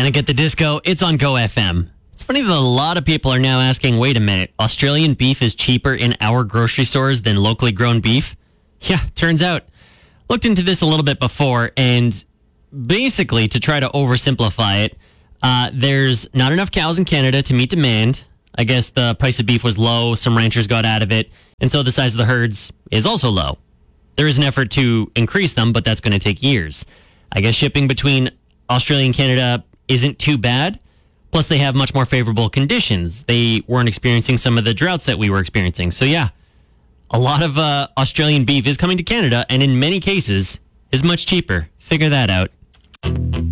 Panic at the Disco, it's on Go FM. It's funny that a lot of people are now asking, wait a minute, Australian beef is cheaper in our grocery stores than locally grown beef? Yeah, turns out. Looked into this a little bit before, and basically, to try to oversimplify it, there's not enough cows in Canada to meet demand. I guess the price of beef was low, some ranchers got out of it, and so the size of the herds is also low. There is an effort to increase them, but that's going to take years. I guess shipping between Australia and Canada isn't too bad. Plus, they have much more favorable conditions. They weren't experiencing some of the droughts that we were experiencing. So, yeah, a lot of Australian beef is coming to Canada, and in many cases, is much cheaper. Figure that out.